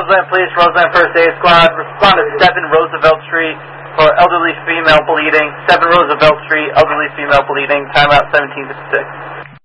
Roseland Police, Roseland First Aid Squad, respond to 7 Roosevelt Street for elderly female bleeding. 7 Roosevelt Street, elderly female bleeding. Timeout 1756.